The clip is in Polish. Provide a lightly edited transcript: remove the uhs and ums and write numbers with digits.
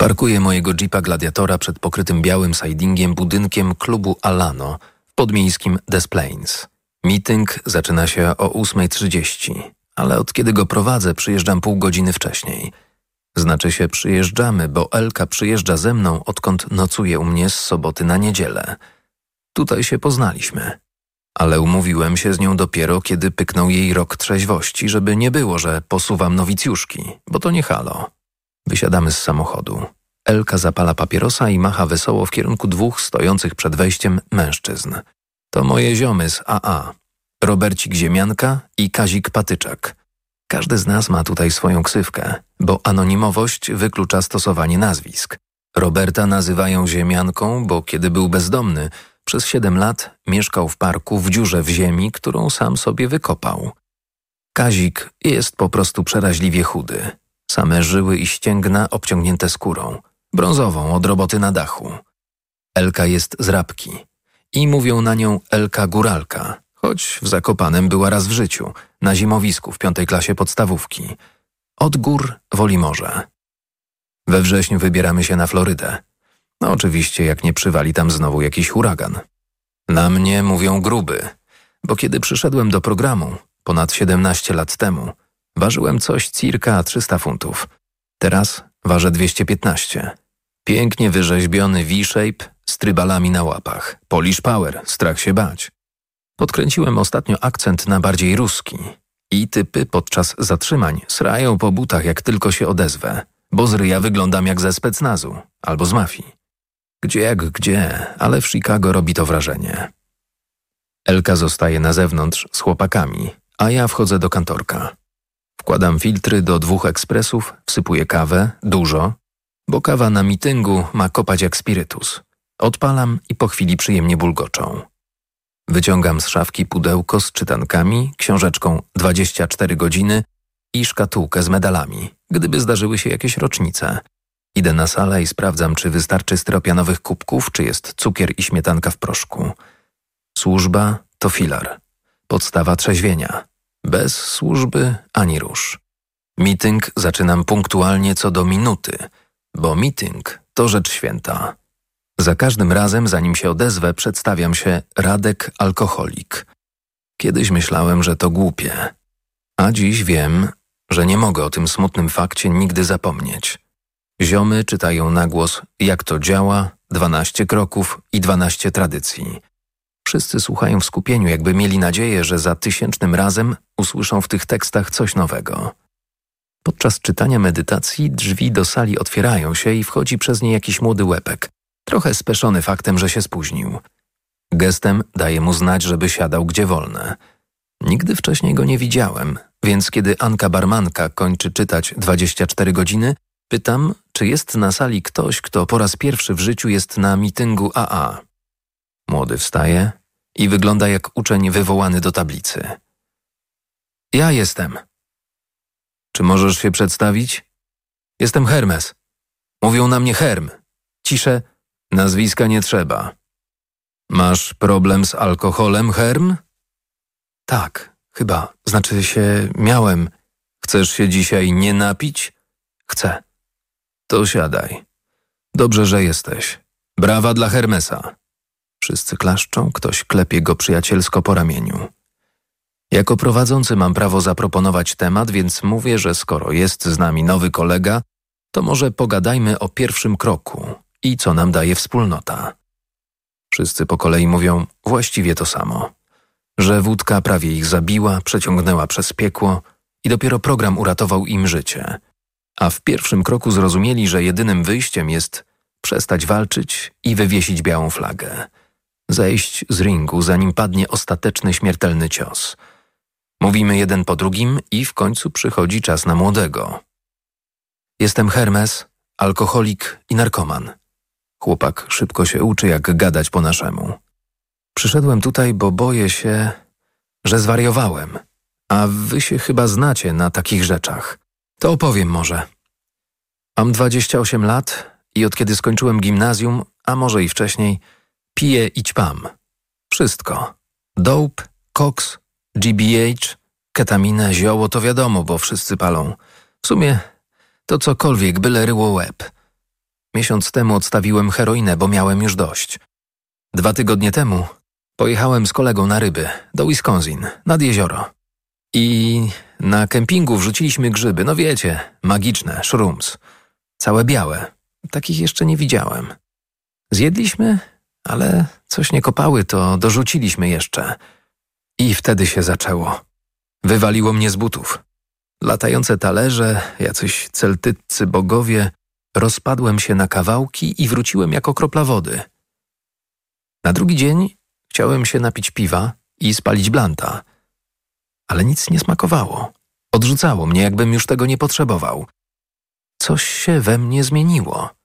Parkuję mojego jeepa Gladiatora przed pokrytym białym sidingiem budynkiem klubu Alano w podmiejskim Des Plaines. Meeting zaczyna się o 8:30, ale od kiedy go prowadzę, przyjeżdżam pół godziny wcześniej. Znaczy się przyjeżdżamy, bo Elka przyjeżdża ze mną, odkąd nocuje u mnie z soboty na niedzielę. Tutaj się poznaliśmy. Ale umówiłem się z nią dopiero, kiedy pyknął jej rok trzeźwości, żeby nie było, że posuwam nowicjuszki, bo to nie halo. Wysiadamy z samochodu. Elka zapala papierosa i macha wesoło w kierunku dwóch stojących przed wejściem mężczyzn. To moje ziomy z AA. Robercik Ziemianka i Kazik Patyczak. Każdy z nas ma tutaj swoją ksywkę, bo anonimowość wyklucza stosowanie nazwisk. Roberta nazywają Ziemianką, bo kiedy był bezdomny, przez 7 lat mieszkał w parku w dziurze w ziemi, którą sam sobie wykopał. Kazik jest po prostu przeraźliwie chudy. Same żyły i ścięgna obciągnięte skórą, brązową od roboty na dachu. Elka jest z Rabki i mówią na nią Elka Góralka, choć w Zakopanem była raz w życiu, na zimowisku w 5. klasie podstawówki. Od gór woli morze. We wrześniu wybieramy się na Florydę. No oczywiście, jak nie przywali tam znowu jakiś huragan. Na mnie mówią gruby, bo kiedy przyszedłem do programu, ponad 17 lat temu, ważyłem coś cirka 300 funtów. Teraz ważę 215. Pięknie wyrzeźbiony V-shape z trybalami na łapach. Polish power, strach się bać. Podkręciłem ostatnio akcent na bardziej ruski i typy podczas zatrzymań srają po butach, jak tylko się odezwę, bo z ryja wyglądam jak ze specnazu albo z mafii. Gdzie jak gdzie, ale w Chicago robi to wrażenie. Elka zostaje na zewnątrz z chłopakami, a ja wchodzę do kantorka. Wkładam filtry do 2 ekspresów, wsypuję kawę, dużo, bo kawa na mityngu ma kopać jak spirytus. Odpalam i po chwili przyjemnie bulgoczą. Wyciągam z szafki pudełko z czytankami, książeczką 24 godziny i szkatułkę z medalami, gdyby zdarzyły się jakieś rocznice. Idę na salę i sprawdzam, czy wystarczy styropianowych kubków, czy jest cukier i śmietanka w proszku. Służba to filar, podstawa trzeźwienia. Bez służby ani rusz. Meeting zaczynam punktualnie co do minuty, bo meeting to rzecz święta. Za każdym razem, zanim się odezwę, przedstawiam się Radek Alkoholik. Kiedyś myślałem, że to głupie, a dziś wiem, że nie mogę o tym smutnym fakcie nigdy zapomnieć. Ziomy czytają na głos, jak to działa, 12 kroków i 12 tradycji. Wszyscy słuchają w skupieniu, jakby mieli nadzieję, że za 1000 razem usłyszą w tych tekstach coś nowego. Podczas czytania medytacji drzwi do sali otwierają się i wchodzi przez nie jakiś młody łepek, trochę speszony faktem, że się spóźnił. Gestem daje mu znać, żeby siadał gdzie wolne. Nigdy wcześniej go nie widziałem, więc kiedy Anka barmanka kończy czytać 24 godziny, pytam, czy jest na sali ktoś, kto po raz pierwszy w życiu jest na mityngu AA. Młody wstaje i wygląda jak uczeń wywołany do tablicy. Ja jestem. Czy możesz się przedstawić? Jestem Hermes. Mówią na mnie Herm. Ciszę, nazwiska nie trzeba. Masz problem z alkoholem, Herm? Tak, chyba. Znaczy się miałem. Chcesz się dzisiaj nie napić? Chcę. To siadaj. Dobrze, że jesteś. Brawa dla Hermesa. Wszyscy klaszczą, ktoś klepie go przyjacielsko po ramieniu. Jako prowadzący mam prawo zaproponować temat, więc mówię, że skoro jest z nami nowy kolega, to może pogadajmy o pierwszym kroku i co nam daje wspólnota. Wszyscy po kolei mówią właściwie to samo. Że wódka prawie ich zabiła, przeciągnęła przez piekło i dopiero program uratował im życie. A w pierwszym kroku zrozumieli, że jedynym wyjściem jest przestać walczyć i wywiesić białą flagę. Zejść z ringu, zanim padnie ostateczny śmiertelny cios. Mówimy jeden po drugim i w końcu przychodzi czas na młodego. Jestem Hermes, alkoholik i narkoman. Chłopak szybko się uczy, jak gadać po naszemu. Przyszedłem tutaj, bo boję się, że zwariowałem, a wy się chyba znacie na takich rzeczach. To opowiem może. Mam 28 lat i od kiedy skończyłem gimnazjum, a może i wcześniej, piję i ćpam. Wszystko. Dope, koks, GBH, ketaminę, zioło to wiadomo, bo wszyscy palą. W sumie to cokolwiek, byle ryło łeb. Miesiąc temu odstawiłem heroinę, bo miałem już dość. 2 tygodnie temu pojechałem z kolegą na ryby do Wisconsin, nad jezioro. I na kempingu wrzuciliśmy grzyby, no wiecie, magiczne, shrooms. Całe białe. Takich jeszcze nie widziałem. Zjedliśmy, ale coś nie kopały, to dorzuciliśmy jeszcze. I wtedy się zaczęło. Wywaliło mnie z butów. Latające talerze, jacyś celtyccy bogowie, rozpadłem się na kawałki i wróciłem jako kropla wody. Na drugi dzień chciałem się napić piwa i spalić blanta. Ale nic nie smakowało. Odrzucało mnie, jakbym już tego nie potrzebował. Coś się we mnie zmieniło.